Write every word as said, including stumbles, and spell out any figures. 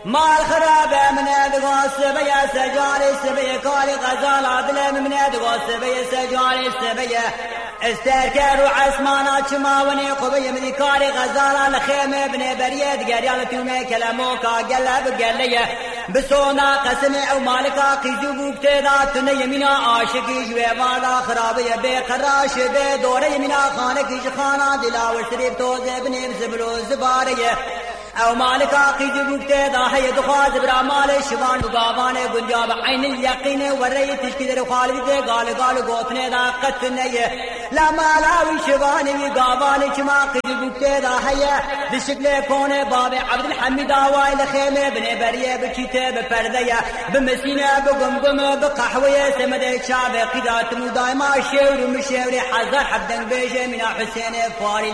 مال خرابه من ادغاس بيا سجاري سبيه كاري غزال عدل من ادغاس بيا سجاري سبيه استركر وعسمانا چماوني قبي من كاري غزال الخيمه بن بريد قريال تومي كلاموكا قلب قليه بسونا قسم او مالكا قيزو بكتدا تن يمينا عاشقي جويوانا خرابيه بقراش به دوره يمينا خانك خانا دلاور شريف توزه بن زبلو زباريه او مالكا قيد بكتدا هي دخاز برا مال شبان بابان گنجاب عين اليقين وري تشكي خالد قال قال غوتنه دا قتنيه لا مالاوي شبان وي غابان كما قيد بكتدا هي بشكل كون باب عبد الحميد وايل خيمه بن بريه بكيته بپرده بمسينه بقمقم بقحويه سمد شعب قيدات دائما شور مشوري حذر حبدن بيجه من حسين فاري